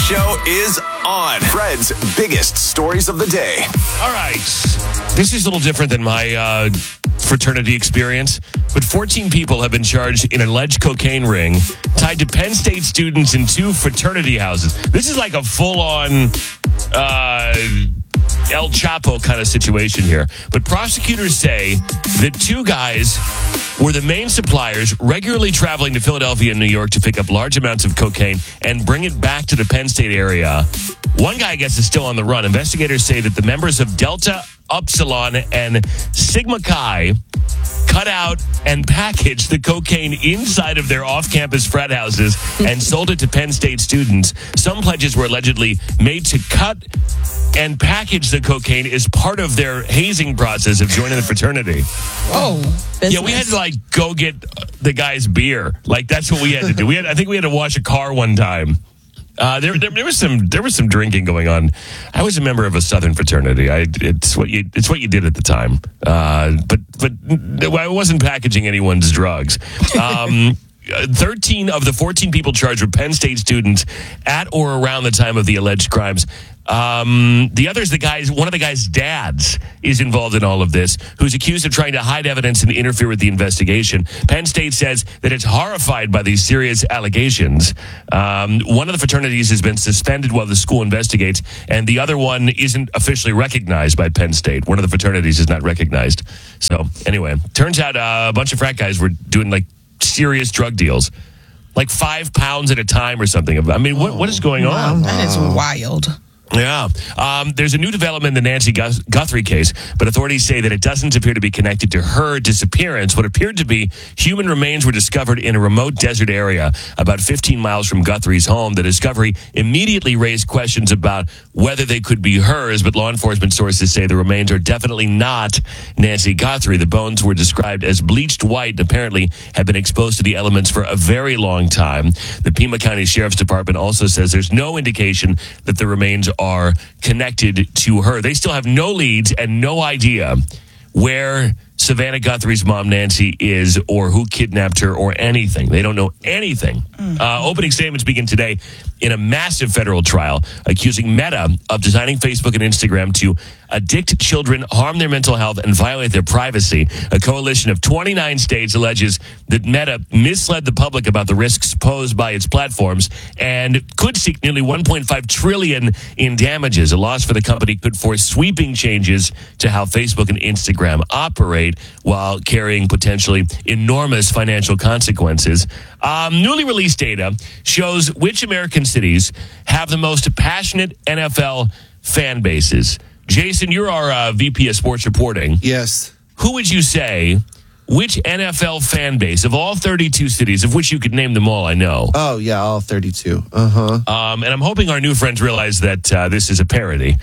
show is on. Fred's biggest stories of the day. All right. This is a little different than my fraternity experience, but 14 people have been charged in an alleged cocaine ring tied to Penn State students in 2 fraternity houses. This is like a full-on El Chapo kind of situation here. But prosecutors say that 2 guys were the main suppliers, regularly traveling to Philadelphia and New York to pick up large amounts of cocaine and bring it back to the Penn State area. One guy, I guess, is still on the run. Investigators say that the members of Delta Upsilon and Sigma Chi cut out and packaged the cocaine inside of their off-campus frat houses and sold it to Penn State students. Some pledges were allegedly made to cut and package the cocaine as part of their hazing process of joining the fraternity. Oh, business. Yeah, we had to go get the guy's beer. That's what we had to do. I think we had to wash a car one time. There was some drinking going on. I was a member of a Southern fraternity. It's what you did at the time. But I wasn't packaging anyone's drugs. 13 of the 14 people charged were Penn State students at or around the time of the alleged crimes. The others, one of the guy's dads is involved in all of this, who's accused of trying to hide evidence and interfere with the investigation. Penn State says that it's horrified by these serious allegations. One of the fraternities has been suspended while the school investigates, and the other one isn't officially recognized by Penn State. One of the fraternities is not recognized. So anyway, turns out a bunch of frat guys were doing serious drug deals. 5 pounds at a time or something. I mean, what is going on? That is wild. Yeah. There's a new development in the Nancy Guthrie case, but authorities say that it doesn't appear to be connected to her disappearance. What appeared to be human remains were discovered in a remote desert area about 15 miles from Guthrie's home. The discovery immediately raised questions about whether they could be hers, but law enforcement sources say the remains are definitely not Nancy Guthrie. The bones were described as bleached white and apparently had been exposed to the elements for a very long time. The Pima County Sheriff's Department also says there's no indication that the remains are connected to her. They still have no leads and no idea where Savannah Guthrie's mom, Nancy, is or who kidnapped her or anything. They don't know anything. Opening statements begin today in a massive federal trial accusing Meta of designing Facebook and Instagram to addict children, harm their mental health, and violate their privacy. A coalition of 29 states alleges that Meta misled the public about the risks posed by its platforms and could seek nearly $1.5 trillion in damages. A loss for the company could force sweeping changes to how Facebook and Instagram operate while carrying potentially enormous financial consequences. Newly released data shows which American cities have the most passionate NFL fan bases. Jason, you're our VP of Sports Reporting. Yes. Who would you say, which NFL fan base of all 32 cities, of which you could name them all, I know? Oh, yeah, all 32. Uh-huh. And I'm hoping our new friends realize that this is a parody.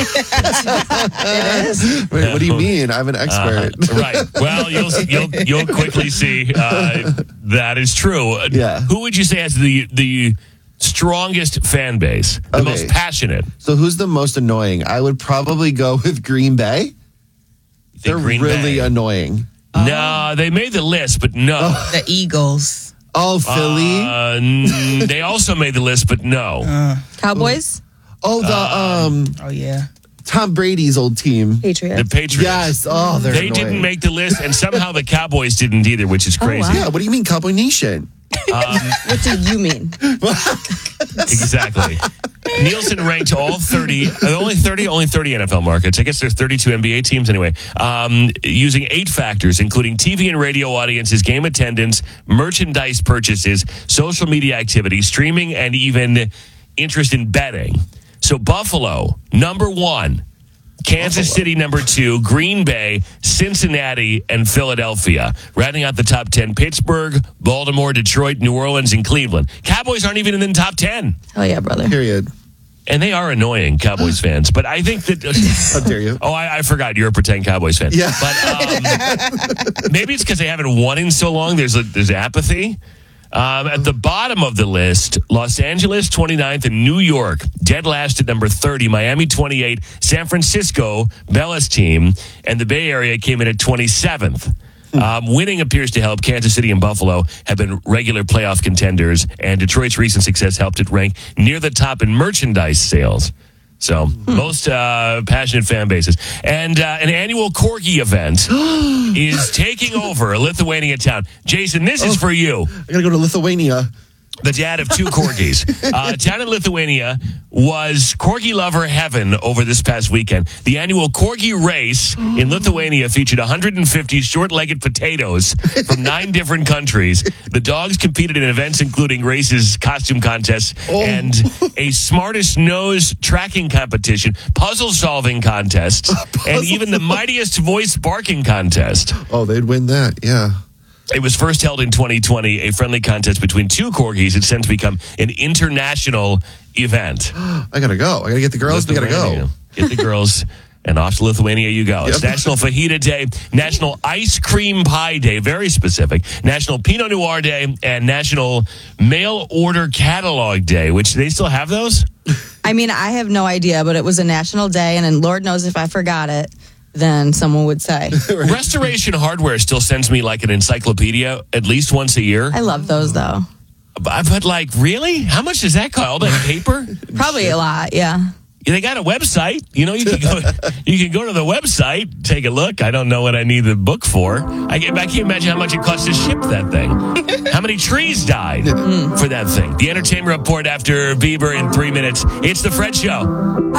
It is. Wait, what do you mean? I'm an expert. Right. Well, you'll quickly see that is true. Yeah. Who would you say has the strongest fan base, the most passionate? So who's the most annoying? I would probably go with Green Bay. They're really annoying. No, they made the list, but no. The Eagles. Oh, Philly. They also made the list, but no. Cowboys? Oh, Oh, yeah. Tom Brady's old team. Patriots. The Patriots. Yes. Oh, they're They annoying. didn't make the list, and somehow the Cowboys didn't either, which is crazy. Yeah, what do you mean, Cowboy Nation? What do you mean? Exactly. Nielsen ranked all 30, only 30 NFL markets. I guess there's 32 NBA teams anyway, using 8 factors, including TV and radio audiences, game attendance, merchandise purchases, social media activity, streaming, and even interest in betting. So Buffalo, number 1. Kansas City, number 2, Green Bay, Cincinnati, and Philadelphia. Rounding out the top 10, Pittsburgh, Baltimore, Detroit, New Orleans, and Cleveland. Cowboys aren't even in the top 10. Hell yeah, brother. Period. And they are annoying, Cowboys fans. But I think that... How dare you? Oh, I forgot. You're a pretend Cowboys fan. Yeah. But maybe it's because they haven't won in so long. There's apathy. At the bottom of the list, Los Angeles 29th and New York dead last at number 30, Miami 28, San Francisco, Bella's team, and the Bay Area came in at 27th. Winning appears to help. Kansas City and Buffalo have been regular playoff contenders, and Detroit's recent success helped it rank near the top in merchandise sales. So, most passionate fan bases. And an annual Corgi event is taking over a Lithuania town. Jason, this is for you. I gotta go to Lithuania. The dad of two corgis. Town in Lithuania was corgi lover heaven over this past weekend. The annual corgi race in Lithuania featured 150 short-legged potatoes from 9 different countries. The dogs competed in events including races, costume contests, and a smartest nose tracking competition, puzzle-solving contests, and even the mightiest voice barking contest. Oh, they'd win that, yeah. It was first held in 2020, a friendly contest between 2 corgis. It's since become an international event. I gotta go. I gotta get the girls. We gotta go. Get the girls, and off to Lithuania you go. It's National Fajita Day, National Ice Cream Pie Day, very specific, National Pinot Noir Day, and National Mail Order Catalog Day, which they still have those? I mean, I have no idea, but it was a national day, and Lord knows if I forgot it, then someone would say. Restoration Hardware still sends me like an encyclopedia at least once a year. I love those, though. But like, really? How much does that cost? All that paper? Probably a lot, yeah. They got a website. You know, you can go to the website, take a look. I don't know what I need the book for. I can't imagine how much it costs to ship that thing. How many trees died for that thing? The Entertainment Report after Bieber in 3 minutes. It's The Fred Show.